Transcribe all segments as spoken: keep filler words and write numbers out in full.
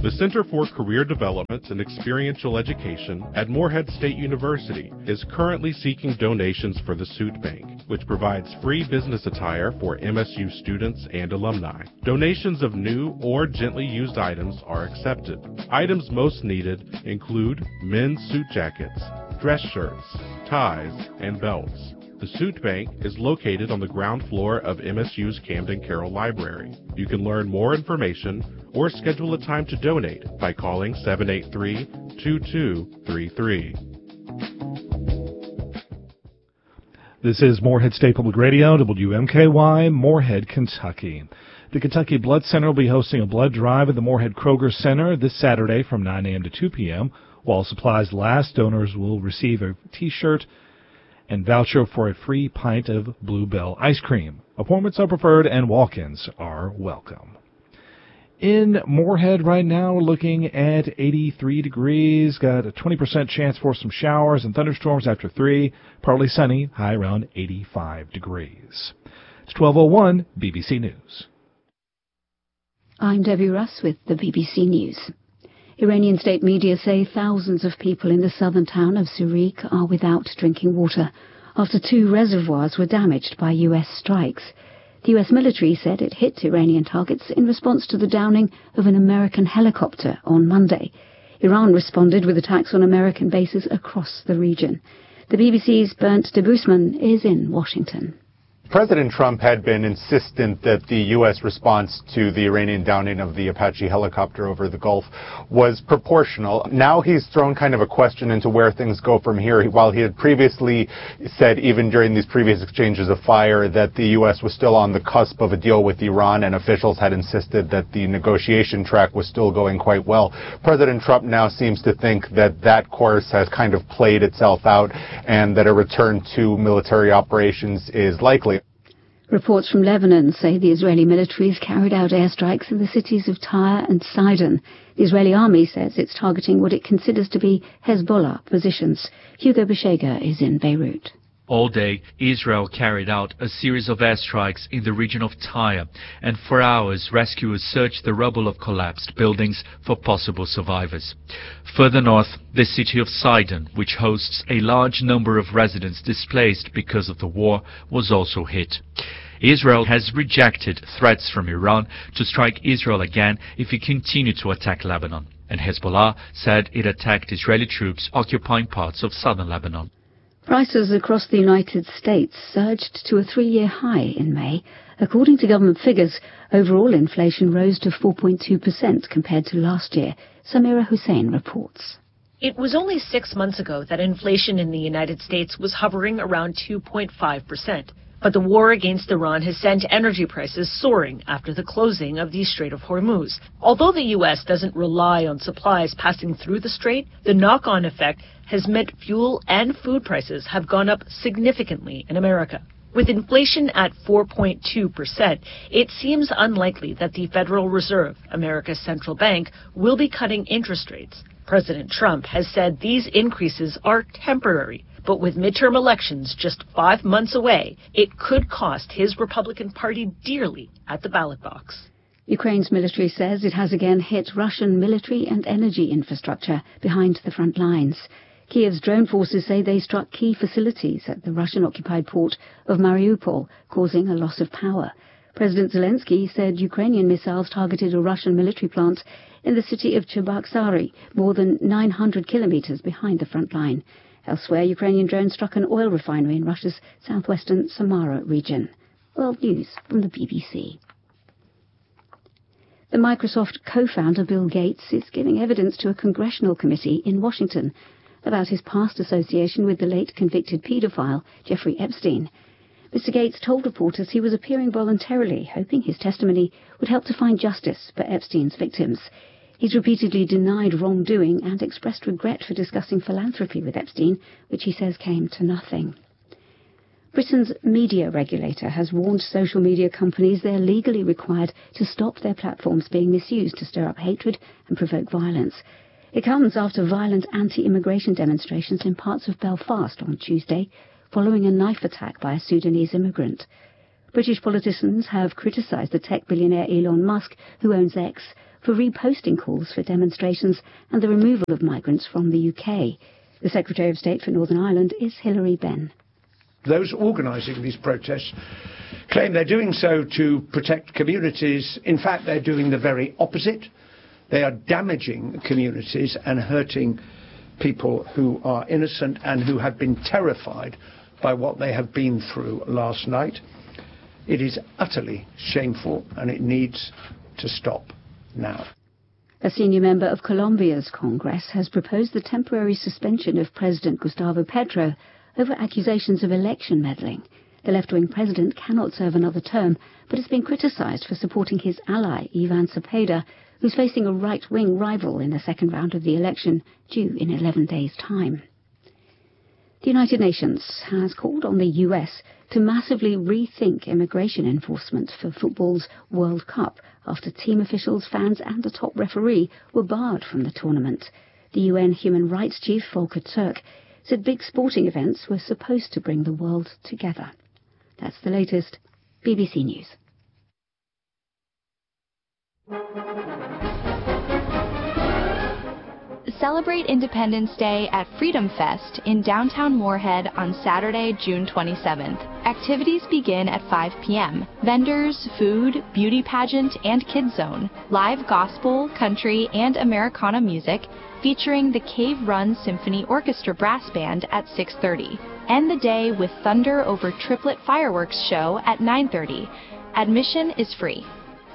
The Center for Career Development and Experiential Education at Morehead State University is currently seeking donations for the Suit Bank, which provides free business attire for M S U students and alumni. Donations of new or gently used items are accepted. Items most needed include men's suit jackets, dress shirts, ties, and belts. The Suit Bank is located on the ground floor of M S U's Camden Carroll Library. You can learn more information or schedule a time to donate by calling seven eight three, two two three three. This is Morehead State Public Radio, W M K Y, Morehead, Kentucky. The Kentucky Blood Center will be hosting a blood drive at the Morehead Kroger Center this Saturday from nine a.m. to two p.m. While supplies last, donors will receive a T-shirt and voucher for a free pint of Bluebell ice cream. Appointments are preferred and walk-ins are welcome. In Morehead right now, we're looking at eighty-three degrees. Got a twenty percent chance for some showers and thunderstorms after three. Partly sunny, high around eighty-five degrees. It's twelve oh one, B B C News. I'm Debbie Russ with the B B C News. Iranian state media say thousands of people in the southern town of Surik are without drinking water after two reservoirs were damaged by U S strikes. The U S military said it hit Iranian targets in response to the downing of an American helicopter on Monday. Iran responded with attacks on American bases across the region. The B B C's Bernd de Boesman is in Washington. President Trump had been insistent that the U S response to the Iranian downing of the Apache helicopter over the Gulf was proportional. Now he's thrown kind of a question into where things go from here. While he had previously said, even during these previous exchanges of fire, that the U S was still on the cusp of a deal with Iran, and officials had insisted that the negotiation track was still going quite well, President Trump now seems to think that that course has kind of played itself out and that a return to military operations is likely. Reports from Lebanon say the Israeli military has carried out airstrikes in the cities of Tyre and Sidon. The Israeli army says it's targeting what it considers to be Hezbollah positions. Hugo Beshega is in Beirut. All day, Israel carried out a series of airstrikes in the region of Tyre, and for hours rescuers searched the rubble of collapsed buildings for possible survivors. Further north, the city of Sidon, which hosts a large number of residents displaced because of the war, was also hit. Israel has rejected threats from Iran to strike Israel again if it continued to attack Lebanon, and Hezbollah said it attacked Israeli troops occupying parts of southern Lebanon. Prices across the United States surged to a three-year high in May. According to government figures, overall inflation rose to four point two percent compared to last year. Samira Hussein reports. It was only six months ago that inflation in the United States was hovering around two point five percent. But the war against Iran has sent energy prices soaring after the closing of the Strait of Hormuz. Although the U S doesn't rely on supplies passing through the strait, the knock-on effect has meant fuel and food prices have gone up significantly in America. With inflation at four point two percent, it seems unlikely that the Federal Reserve, America's central bank, will be cutting interest rates. President Trump has said these increases are temporary. But with midterm elections just five months away, it could cost his Republican Party dearly at the ballot box. Ukraine's military says it has again hit Russian military and energy infrastructure behind the front lines. Kiev's drone forces say they struck key facilities at the Russian-occupied port of Mariupol, causing a loss of power. President Zelensky said Ukrainian missiles targeted a Russian military plant in the city of Cheboksary, more than nine hundred kilometers behind the front line. Elsewhere, Ukrainian drones struck an oil refinery in Russia's southwestern Samara region. World News from the B B C. The Microsoft co-founder Bill Gates is giving evidence to a congressional committee in Washington about his past association with the late convicted paedophile Jeffrey Epstein. Mister Gates told reporters he was appearing voluntarily, hoping his testimony would help to find justice for Epstein's victims. He's repeatedly denied wrongdoing and expressed regret for discussing philanthropy with Epstein, which he says came to nothing. Britain's media regulator has warned social media companies they're legally required to stop their platforms being misused to stir up hatred and provoke violence. It comes after violent anti-immigration demonstrations in parts of Belfast on Tuesday, following a knife attack by a Sudanese immigrant. British politicians have criticised the tech billionaire Elon Musk, who owns X, for reposting calls for demonstrations and the removal of migrants from the U K. The Secretary of State for Northern Ireland is Hilary Benn. Those organising these protests claim they're doing so to protect communities. In fact, they're doing the very opposite. They are damaging communities and hurting people who are innocent and who have been terrified by what they have been through last night. It is utterly shameful and it needs to stop now. A senior member of Colombia's Congress has proposed the temporary suspension of President Gustavo Petro over accusations of election meddling. The left-wing president cannot serve another term, but has been criticised for supporting his ally, Ivan Cepeda, who's facing a right-wing rival in the second round of the election, due in eleven days' time. The United Nations has called on the U S to massively rethink immigration enforcement for football's World Cup after team officials, fans and a top referee were barred from the tournament. The U N Human Rights Chief, Volker Turk, said big sporting events were supposed to bring the world together. That's the latest. B B C News. Celebrate Independence Day at Freedom Fest in downtown Moorhead on Saturday, June twenty-seventh. Activities begin at five p.m. Vendors, food, beauty pageant, and kids zone. Live gospel, country, and Americana music featuring the Cave Run Symphony Orchestra Brass Band at six thirty. End the day with Thunder Over Triplet Fireworks Show at nine thirty. Admission is free.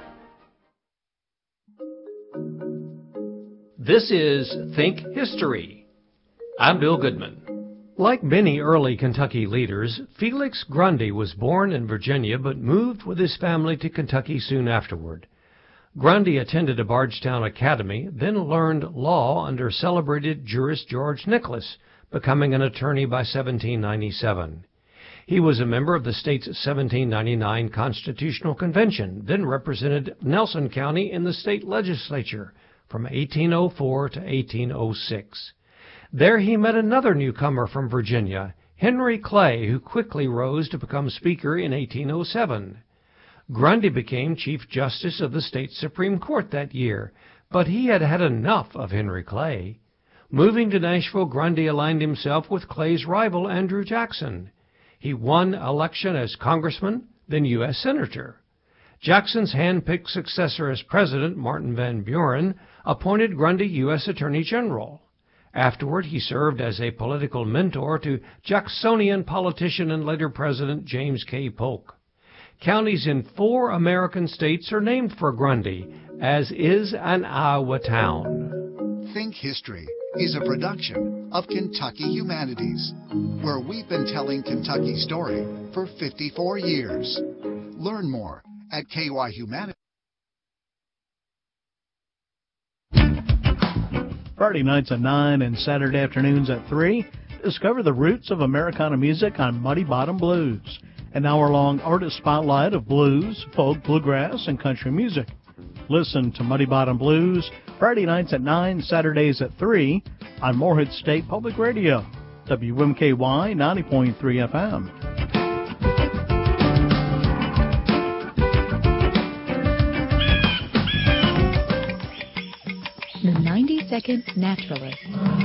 This is Think History. I'm Bill Goodman. Like many early Kentucky leaders, Felix Grundy was born in Virginia but moved with his family to Kentucky soon afterward. Grundy attended a Bardstown academy, then learned law under celebrated jurist George Nicholas, becoming an attorney by seventeen ninety-seven. He was a member of the state's seventeen ninety-nine Constitutional Convention, then represented Nelson County in the state legislature from eighteen oh four to eighteen oh six. There he met another newcomer from Virginia, Henry Clay, who quickly rose to become Speaker in eighteen oh seven. Grundy became Chief Justice of the state Supreme Court that year, but he had had enough of Henry Clay. Moving to Nashville, Grundy aligned himself with Clay's rival, Andrew Jackson. He won election as congressman, then U S Senator. Jackson's hand-picked successor as president, Martin Van Buren, appointed Grundy U S Attorney General. Afterward, he served as a political mentor to Jacksonian politician and later President James K. Polk. Counties in four American states are named for Grundy, as is an Iowa town. Think History is a production of Kentucky Humanities, where we've been telling Kentucky's story for fifty-four years. Learn more at K Y Humanities. Friday nights at nine and Saturday afternoons at three, discover the roots of Americana music on Muddy Bottom Blues, an hour-long artist spotlight of blues, folk, bluegrass, and country music. Listen to Muddy Bottom Blues Friday nights at nine, Saturdays at three on Morehead State Public Radio, W M K Y ninety point three F M. The ninety-second Naturalist.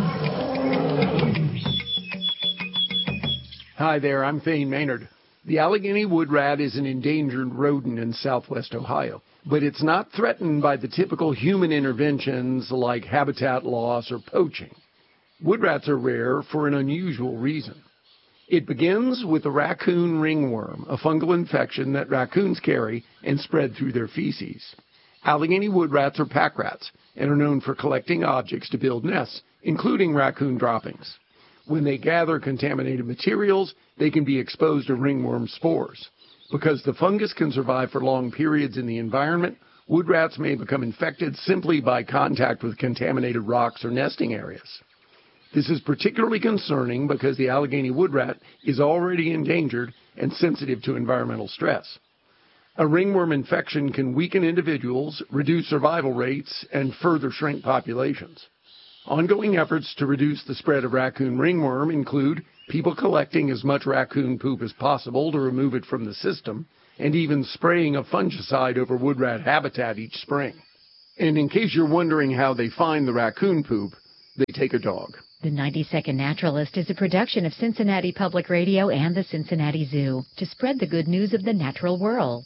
Hi there, I'm Thane Maynard. The Allegheny wood rat is an endangered rodent in southwest Ohio, but it's not threatened by the typical human interventions like habitat loss or poaching. Wood rats are rare for an unusual reason. It begins with the raccoon ringworm, a fungal infection that raccoons carry and spread through their feces. Allegheny wood rats are pack rats and are known for collecting objects to build nests, including raccoon droppings. When they gather contaminated materials, they can be exposed to ringworm spores. Because the fungus can survive for long periods in the environment, wood rats may become infected simply by contact with contaminated rocks or nesting areas. This is particularly concerning because the Allegheny wood rat is already endangered and sensitive to environmental stress. A ringworm infection can weaken individuals, reduce survival rates, and further shrink populations. Ongoing efforts to reduce the spread of raccoon ringworm include people collecting as much raccoon poop as possible to remove it from the system, and even spraying a fungicide over wood rat habitat each spring. And in case you're wondering how they find the raccoon poop, they take a dog. The ninety second Naturalist is a production of Cincinnati Public Radio and the Cincinnati Zoo to spread the good news of the natural world.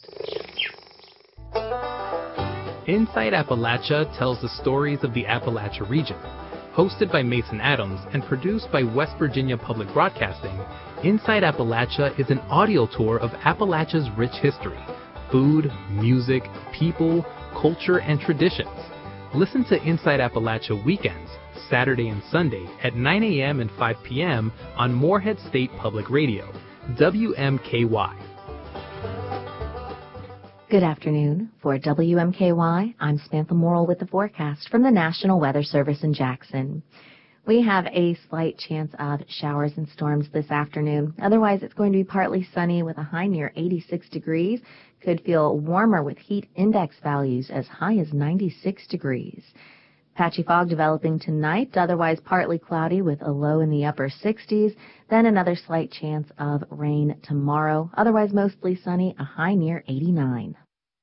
Inside Appalachia tells the stories of the Appalachia region. Hosted by Mason Adams and produced by West Virginia Public Broadcasting, Inside Appalachia is an audio tour of Appalachia's rich history, food, music, people, culture, and traditions. Listen to Inside Appalachia weekends, Saturday and Sunday at nine a.m. and five p.m. on Morehead State Public Radio, W M K Y. Good afternoon. For W M K Y, I'm Samantha Morrill with the forecast from the National Weather Service in Jackson. We have a slight chance of showers and storms this afternoon. Otherwise, it's going to be partly sunny with a high near eighty-six degrees. Could feel warmer with heat index values as high as ninety-six degrees. Patchy fog developing tonight, otherwise partly cloudy with a low in the upper sixties. Then another slight chance of rain tomorrow. Otherwise mostly sunny, a high near eighty-nine.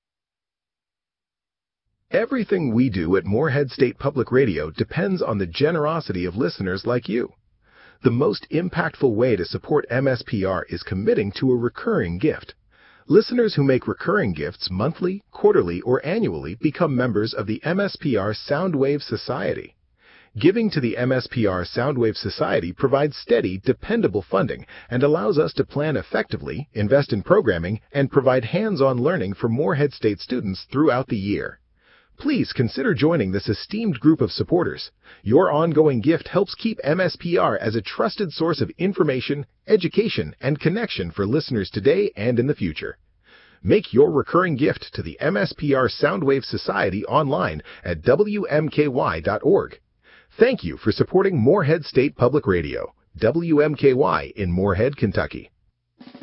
Everything we do at Morehead State Public Radio depends on the generosity of listeners like you. The most impactful way to support M S P R is committing to a recurring gift. Listeners who make recurring gifts monthly, quarterly, or annually become members of the M S P R Soundwave Society. Giving to the M S P R Soundwave Society provides steady, dependable funding and allows us to plan effectively, invest in programming, and provide hands-on learning for Morehead State students throughout the year. Please consider joining this esteemed group of supporters. Your ongoing gift helps keep M S P R as a trusted source of information, education, and connection for listeners today and in the future. Make your recurring gift to the M S P R Soundwave Society online at W M K Y dot org. Thank you for supporting Morehead State Public Radio, W M K Y in Morehead, Kentucky.